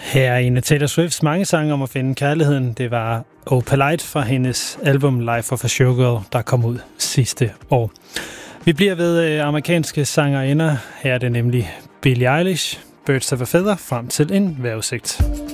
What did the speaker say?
Her er en af Taylor Swifts mange sange om at finde kærligheden. Det var Oh Polite fra hendes album Life of a Showgirl, der kom ud sidste år. Vi bliver ved amerikanske sangerinder. Her er det nemlig Billie Eilish, Birds of a Feather, frem til en vejrudsigt.